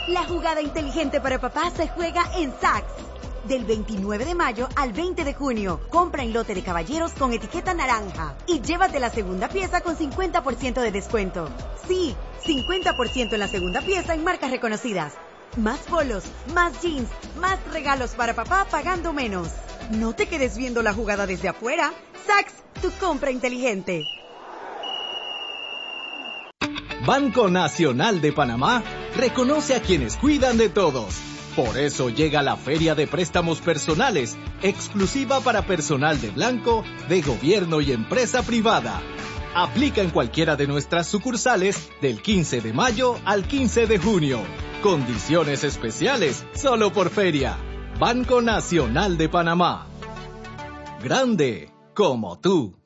La jugada inteligente para papá se juega en Saks. Del 29 de mayo al 20 de junio, compra en lote de caballeros con etiqueta naranja y llévate la segunda pieza con 50% de descuento. Sí, 50% en la segunda pieza en marcas reconocidas. Más polos, más jeans, más regalos para papá pagando menos. No te quedes viendo la jugada desde afuera. Saks, tu compra inteligente. Banco Nacional de Panamá reconoce a quienes cuidan de todos. Por eso llega la Feria de Préstamos Personales, exclusiva para personal de blanco, de gobierno y empresa privada. Aplica en cualquiera de nuestras sucursales del 15 de mayo al 15 de junio. Condiciones especiales solo por feria. Banco Nacional de Panamá. Grande como tú.